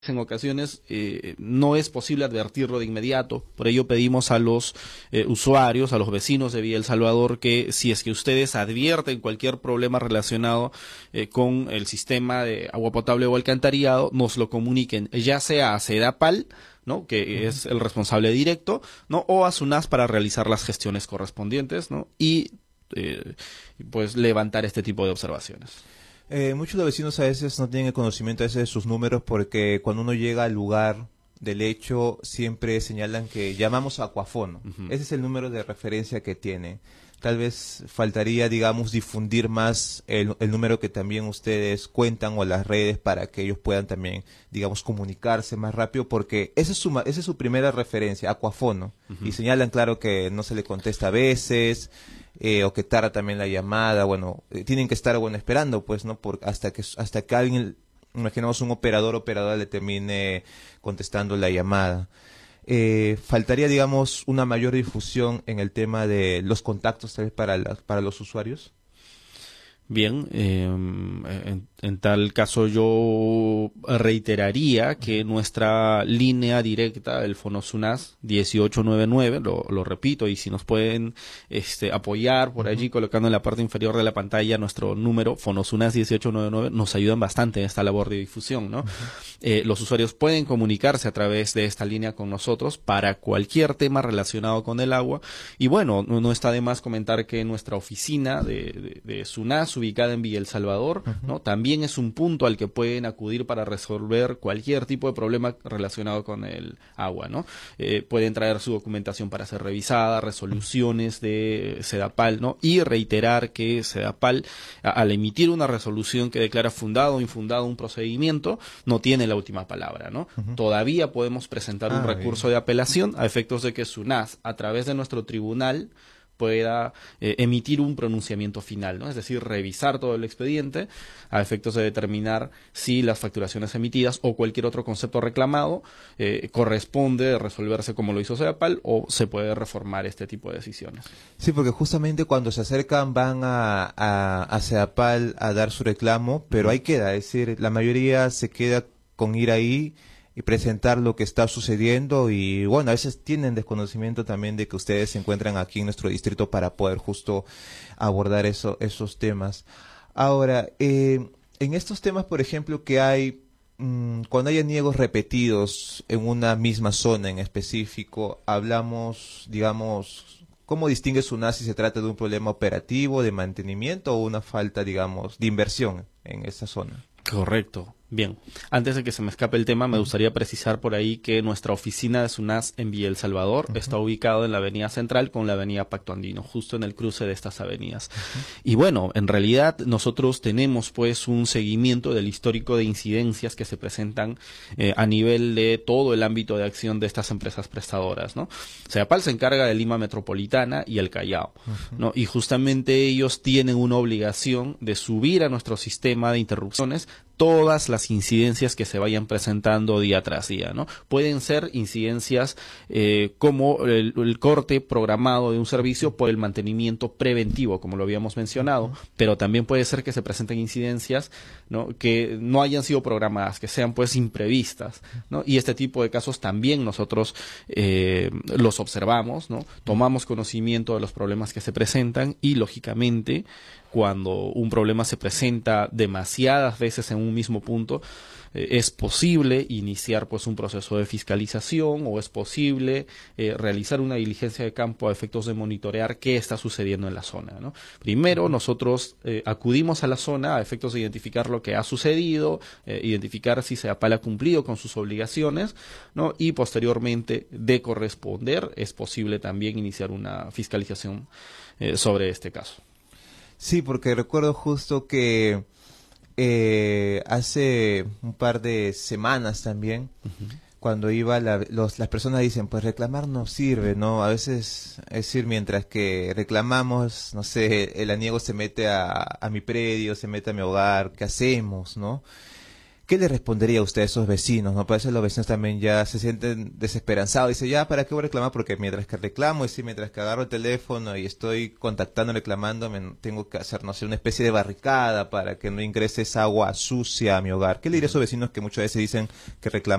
en ocasiones no es posible advertirlo de inmediato. Por ello pedimos a los usuarios, a los vecinos de Villa El Salvador, que si es que ustedes advierten cualquier problema relacionado con el sistema de agua potable o alcantarillado, nos lo comuniquen, ya sea a Sedapal, ¿no?, que es el responsable directo, ¿no?, o a SUNAS para realizar las gestiones correspondientes, ¿no?, y pues levantar este tipo de observaciones. Muchos de los vecinos a veces no tienen el conocimiento a veces de sus números, porque cuando uno llega al lugar del hecho siempre señalan que llamamos a Acuafono. Ese es el número de referencia que tiene. Tal vez faltaría, digamos, difundir más el número que también ustedes cuentan o las redes, para que ellos puedan también, digamos, comunicarse más rápido, porque esa es su primera referencia, Acuafono. Y señalan, claro, que no se le contesta a veces, o que tarda también la llamada. Bueno, tienen que estar, bueno, esperando, pues, ¿no? Hasta que alguien, imaginamos un operadora le termine contestando la llamada. Faltaría, digamos, una mayor difusión en el tema de los contactos, tal vez, para los usuarios. Bien, en tal caso yo reiteraría que nuestra línea directa, el Fonosunas 1899, lo repito, y si nos pueden apoyar por allí colocando en la parte inferior de la pantalla nuestro número, Fonosunas 1899, nos ayudan bastante en esta labor de difusión, ¿no? Los usuarios pueden comunicarse a través de esta línea con nosotros para cualquier tema relacionado con el agua. Y bueno, no está de más comentar que nuestra oficina de SUNAS, ubicada en Villa El Salvador, ¿no?, también es un punto al que pueden acudir para resolver cualquier tipo de problema relacionado con el agua, ¿no? Pueden traer su documentación para ser revisada, resoluciones de Sedapal, ¿no? Y reiterar que Sedapal, al emitir una resolución que declara fundado o infundado un procedimiento, no tiene la última palabra, ¿no? Todavía podemos presentar un recurso de apelación a efectos de que SUNAS, a través de nuestro tribunal, pueda emitir un pronunciamiento final, ¿no? Es decir, revisar todo el expediente a efectos de determinar si las facturaciones emitidas o cualquier otro concepto reclamado corresponde resolverse como lo hizo Sedapal, o se puede reformar este tipo de decisiones. Sí, porque justamente cuando se acercan van a Sedapal a dar su reclamo, pero ahí queda, es decir, la mayoría se queda con ir ahí y presentar lo que está sucediendo, y bueno, a veces tienen desconocimiento también de que ustedes se encuentran aquí en nuestro distrito para poder justo abordar esos temas. Ahora, en estos temas, por ejemplo, que hay, cuando hay aniegos repetidos en una misma zona en específico, hablamos, digamos, ¿cómo distingue SUNAS si se trata de un problema operativo, de mantenimiento, o una falta, digamos, de inversión en esa zona? Correcto. Bien, antes de que se me escape el tema, me gustaría precisar por ahí que nuestra oficina de SUNAS en Villa El Salvador está ubicado en la avenida Central con la avenida Pacto Andino, justo en el cruce de estas avenidas. Y bueno, en realidad nosotros tenemos pues un seguimiento del histórico de incidencias que se presentan a nivel de todo el ámbito de acción de estas empresas prestadoras, ¿no? Sedapal se encarga de Lima Metropolitana y el Callao, ¿no? Y justamente ellos tienen una obligación de subir a nuestro sistema de interrupciones todas las incidencias que se vayan presentando día tras día, ¿no? Pueden ser incidencias como el corte programado de un servicio por el mantenimiento preventivo, como lo habíamos mencionado, pero también puede ser que se presenten incidencias, ¿no?, que no hayan sido programadas, que sean pues imprevistas, ¿no? Y este tipo de casos también nosotros los observamos, ¿no? Tomamos conocimiento de los problemas que se presentan y, lógicamente, cuando un problema se presenta demasiadas veces en un mismo punto, es posible iniciar pues un proceso de fiscalización, o es posible realizar una diligencia de campo a efectos de monitorear qué está sucediendo en la zona, ¿no? Primero nosotros acudimos a la zona a efectos de identificar lo que ha sucedido, identificar si Sedapal ha cumplido con sus obligaciones, ¿no? Y posteriormente, de corresponder, es posible también iniciar una fiscalización sobre este caso. Sí, porque recuerdo justo que hace un par de semanas también, cuando iba, las personas dicen, pues reclamar no sirve, ¿no? A veces, es decir, mientras que reclamamos, no sé, el aniego se mete a mi predio, se mete a mi hogar, ¿qué hacemos, no? ¿Qué le respondería usted a esos vecinos? ¿No? Parece que los vecinos también ya se sienten desesperanzados. Dice, ya, ¿para qué voy a reclamar? Porque mientras que reclamo, mientras que agarro el teléfono y estoy contactando, reclamando, tengo que hacer, no sé, una especie de barricada para que no ingrese esa agua sucia a mi hogar. ¿Qué le diría a esos vecinos que muchas veces dicen que reclaman